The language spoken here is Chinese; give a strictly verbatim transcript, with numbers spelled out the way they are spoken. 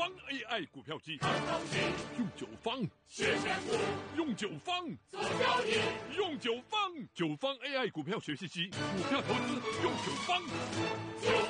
方 A I 股票机， 抗通气， 用九方学选股， 用九方做交易， 用九方九方 A I 股票学习机，股票投资用九方。